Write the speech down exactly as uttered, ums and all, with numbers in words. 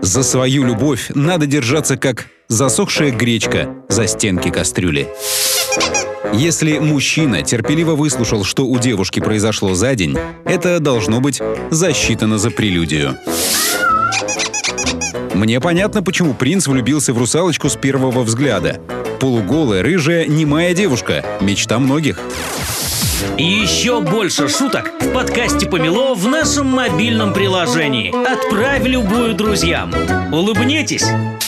За свою любовь надо держаться как засохшая гречка за стенки кастрюли. Если мужчина терпеливо выслушал, что у девушки произошло за день, это должно быть засчитано за прелюдию. Мне понятно, почему принц влюбился в русалочку с первого взгляда. Полуголая, рыжая, немая девушка – мечта многих. И еще больше шуток в подкасте «Помело» в нашем мобильном приложении. Отправь любую друзьям. Улыбнитесь!